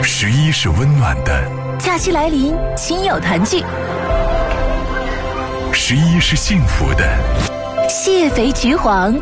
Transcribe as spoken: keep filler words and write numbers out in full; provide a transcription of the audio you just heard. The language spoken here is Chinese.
十一是温暖的， 假期来临，亲友团聚。 十一是幸福的， 蟹肥橘黄，